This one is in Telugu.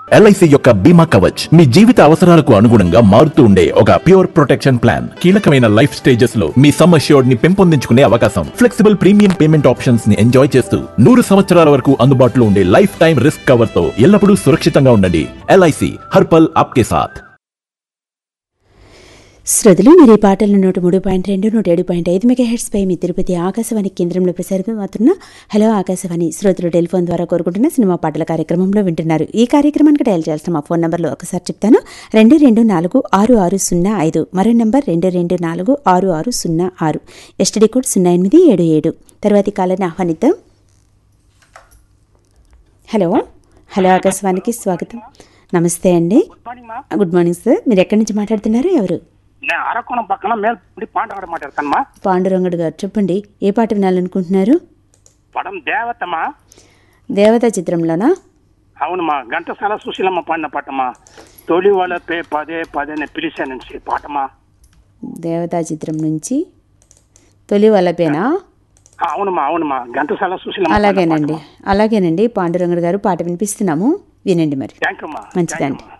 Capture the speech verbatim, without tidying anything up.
ఎల్ఐసి యొక్క బీమా కవచ్ మీ జీవిత అవసరాలకు అనుగుణంగా మారుతూ ఉండే ఒక ప్యూర్ ప్రొటెక్షన్ ప్లాన్. కీలకమైన లైఫ్ స్టేజెస్ లో మీ సమ్ అష్యూర్డ్ ని పెంపొందించుకునే అవకాశం, ఫ్లెక్సిబుల్ ప్రీమియం పేమెంట్ ఆప్షన్స్ ని ఎంజాయ్ చేస్తూ నూరు సంవత్సరాల వరకు అందుబాటులో ఉండే లైఫ్ టైం రిస్క్ కవర్ తో ఎల్లప్పుడూ సురక్షితంగా ఉండండి. ఎల్ఐసి హర్పల్ ఆప్కే సాథ్. శ్రోతలు మీరు ఈ పాటలను నూట మూడు పాయింట్ రెండు నూట ఏడు పాయింట్ ఐదు మెగా హెడ్స్ పై మీ తిరుపతి ఆకాశవాణి కేంద్రంలో ప్రసారమవుతున్న హలో ఆకాశవాణి శ్రోతలు టెలిఫోన్ ద్వారా కోరుకుంటున్న సినిమా పాటల కార్యక్రమంలో వింటున్నారు. ఈ కార్యక్రమానికి డయల్ చేయాల్సిన మా ఫోన్ నంబర్లు ఒకసారి చెప్తాను. రెండు రెండు నాలుగు ఆరు ఆరు సున్నా ఐదు, మరో నంబర్ రెండు రెండు నాలుగు ఆరు ఆరు సున్నా ఆరు, ఎస్టీడీ కోడ్ సున్నా ఎనిమిది ఏడు ఏడు. తర్వాతి కాలాన్ని ఆహ్వానిద్దాం. హలో హలో ఆకాశవాణికి స్వాగతం. నమస్తే అండి. Good morning sir. మీరు ఎక్కడి నుంచి మాట్లాడుతున్నారు? ఎవరు? అరకోణం పక్కన పాండురంగడు మాట్లాడతానమ్మా. పాండురంగడు గారు చెప్పండి, ఏ పాట వినాలనుకుంటున్నారు? పడం దేవతమ్మా. దేవత చిత్రంలోనా? అవునమ్మా, ఘంటసాల సుశీలమ్మ పాడిన పాటమ్మా. తొలి వాళ్ళపే పదే పదే పిలిచాను పాటమ్మా. దేవతా చిత్రం నుంచి తొలి వాళ్ళపేనా? అవునమ్మా అవునమ్మా, ఘంటసాల సుశీలమ్మ. అలాగేనండి అలాగేనండి పాండురంగడు గారు పాట వినిపిస్తున్నాము, వినండి మరి. థ్యాంక్ యూ అమ్మా. మంచిదండి.